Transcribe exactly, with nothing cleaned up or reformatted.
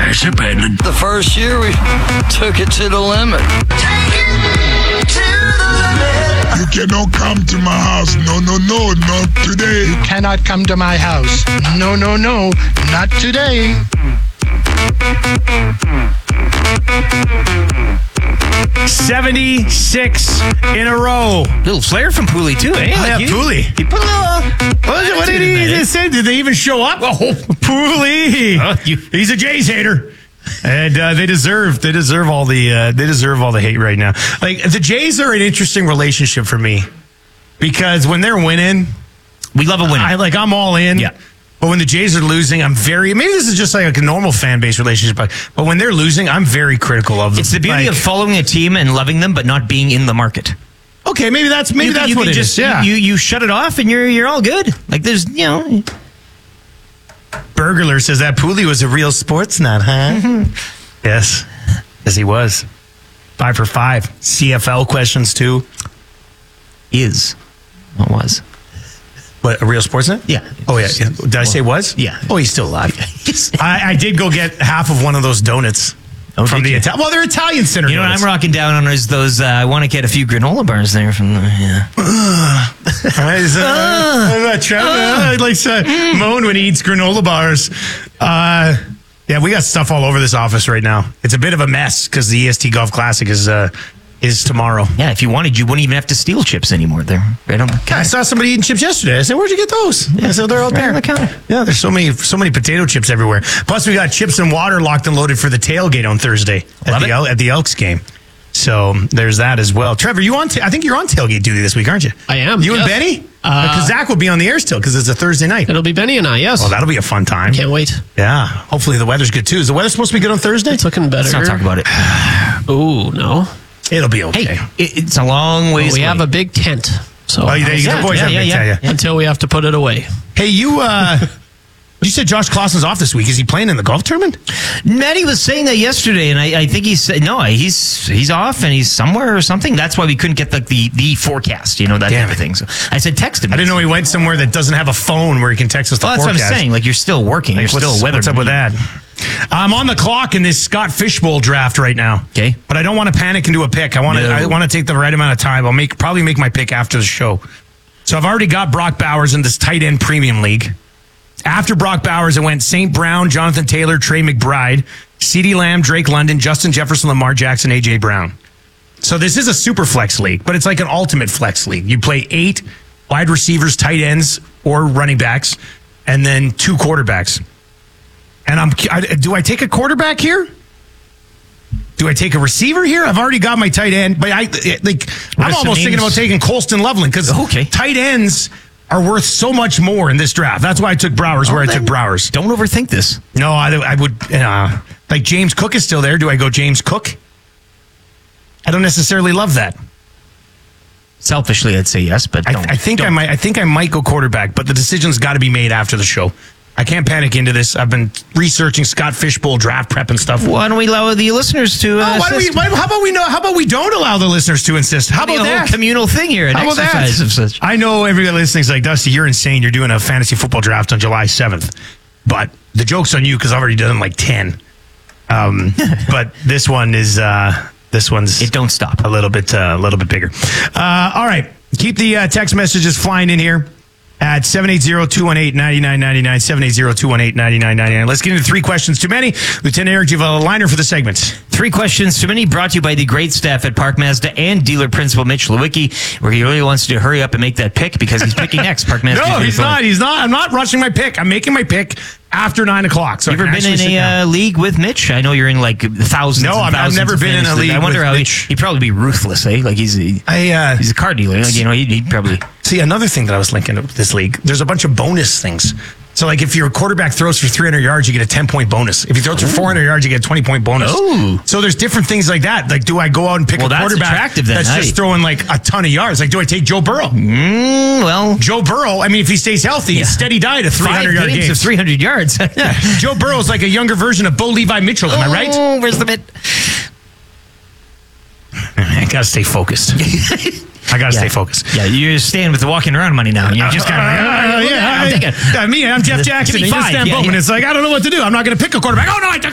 participated. The first year we took it to the limit. Take it to the limit. You cannot come to my house. No, no, no, not today. You cannot come to my house. No, no, no, not today. seventy-six in a row. Little flair from Pooley, too, eh? Oh, yeah, you, Pooley. He put a little... What, what did he just say? Did they even show up? Oh, Pooley. Oh, you- He's a Jays hater. And uh, they deserve they deserve all the uh, they deserve all the hate right now. Like the Jays are an interesting relationship for me because when they're winning, We love a winner. I like I'm all in. Yeah. But when the Jays are losing, I'm very maybe this is just like a normal fan base relationship. But, but when they're losing, I'm very critical of them. It's the beauty Like, of following a team and loving them, but not being in the market. okay, maybe that's maybe You can- that's you what can it just, is. Yeah. You, you shut it off and you're you're all good. Like there's, you know... Burglar says that Pooley was a real sports nut, huh? Yes. Yes, he was. Five for five. C F L questions, too. Is. What was. What, a real sports nut? Yeah. Oh, yeah. yeah. Did I say was? Yeah. Oh, he's still alive. I, I did go get half of one of those donuts Oh, from did the you? Italian. Well, they're Italian center You know what donuts. I'm rocking down on is those, uh, I want to get a few granola bars there from the, yeah. All right, is, uh, uh, Trevor, uh, likes to moan when he eats granola bars. Uh, yeah, we got stuff all over this office right now. It's a bit of a mess because the E S T Golf Classic is uh, is tomorrow. Yeah, if you wanted, you wouldn't even have to steal chips anymore. They're right on the counter. I saw somebody eating chips yesterday. I said, "Where'd you get those?" I said, "They're out Right there on the counter. Yeah, there's so many, so many potato chips everywhere. Plus, we got chips and water locked and loaded for the tailgate on Thursday at Love the it. El- at the Elks game. So there's that as well. Trevor, you on? Ta- I think you're on tailgate duty this week, aren't you? I am, You and yes. Benny? Uh, Because Zach will be on the air still because it's a Thursday night. It'll be Benny and I, yes. Oh, that'll be a fun time. Can't wait. Yeah. Hopefully the weather's good too. Is the weather supposed to be good on Thursday? It's looking better. Let's not talk about it. Ooh, no. It'll be okay. Hey, it, it's a long ways we away. have a big tent. So Oh, there you go. Yeah, The boys yeah, have yeah, to yeah. tell you. Yeah. until we have to put it away. Hey, you. uh You said Josh Clausen's off this week. Is he playing in the golf tournament? Maddie was saying that yesterday, and I, I think he said no. He's he's off and he's somewhere or something. That's why we couldn't get like the, the forecast, you know, that Damn type of it. thing. So I said text him. I didn't know he went somewhere that doesn't have a phone where he can text us the Well, that's forecast. what I'm saying. Like you're still working. Like, you're still what's, a weather. what's up with that? I'm on the clock in this Scott Fishbowl draft right now. Okay. But I don't want to panic and do a pick. I want to. No. I want to take the right amount of time. I'll make probably make my pick after the show. So I've already got Brock Bowers in this tight end premium league. After Brock Bowers, it went Saint Brown, Jonathan Taylor, Trey McBride, CeeDee Lamb, Drake London, Justin Jefferson, Lamar Jackson, A J Brown. So this is a super flex league, but it's like an ultimate flex league. You play eight wide receivers, tight ends, or running backs, and then two quarterbacks. And I'm I, do I take a quarterback here? Do I take a receiver here? I've already got my tight end, but I like I'm some almost thinking names? about taking Colston Loveland because Okay. tight ends are worth so much more in this draft. That's why I took Browers where I took Browers. Don't overthink this. No, I, I would uh, like James Cook is still there. Do I go James Cook? I don't necessarily love that. Selfishly, I'd say yes, but don't. I, I think don't. I might. I think I might go quarterback, but the decision's got to be made after the show. I can't panic into this. I've been researching Scott Fishbowl draft prep and stuff. Why don't we allow the listeners to? Uh, Oh, why do we, assist? why, how about we know? How about we don't allow the listeners to insist? How Be about a whole that? communal thing here. An How about exercise of that? such. I know everybody listening's like, Dusty, you're insane. You're doing a fantasy football draft on July seventh. But the joke's on you because I've already done like ten. Um, but this one is uh, this one's It don't stop. a little bit uh, a little bit bigger. Uh, all right, keep the uh, text messages flying in here at seven eight zero, two one eight, nine nine nine nine, seven eight zero, two one eight, nine nine nine nine. Let's get into three questions too many. Lieutenant Eric, do you have a liner for the segment? Three questions too many, brought to you by the great staff at Park Mazda and dealer principal Mitch Lewicki, where he really wants you to hurry up and make that pick because he's picking next. Park Mazda. No, he's not. He's not. I'm not rushing my pick. I'm making my pick after nine o'clock. So You I ever can been actually sit in down. a uh, league with Mitch? I know you're in like thousands. No, and I've- I've thousands never of been in a fantasy league I wonder with how Mitch. he, he'd probably be ruthless, eh? Like he's a, I, uh, he's a car dealer. Like, you know, he'd, he'd probably. See, another thing that I was linking up with this league, there's a bunch of bonus things. So, like, if your quarterback throws for three hundred yards, you get a ten-point bonus. If he throws for four hundred yards, you get a twenty-point bonus. Ooh. So there's different things like that. Like, do I go out and pick Well, a that's quarterback attractive then, that's hey. just throwing, like, a ton of yards? Like, do I take Joe Burrow? Mm, well, Joe Burrow, I mean, if he stays healthy, he's steady diet of five three hundred-yard games games. of three hundred yards. Yeah. Joe Burrow's like a younger version of Bo Levi Mitchell. Am I right? Oh, where's the bit? I got to stay focused. I got to Yeah. stay focused. Yeah, you're staying with the walking around money now. You're just kind of Uh, yeah, I'm I, thinking. I mean, I'm Jeff Give Jackson. me and you five. stand Yeah, Bowman. yeah. It's like, I don't know what to do. I'm not going to pick a quarterback. Oh, no, I took